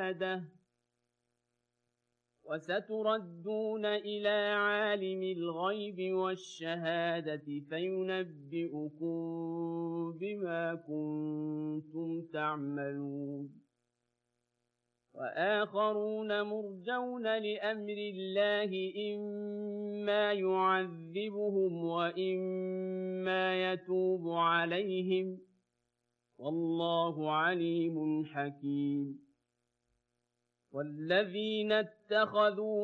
الشهادة وستردون إلى عالم الغيب والشهادة فينبئكم بما كنتم تعملون وآخرون مرجون لأمر الله إما يعذبهم وإما يتوب عليهم والله عليم حكيم والذين اتخذوا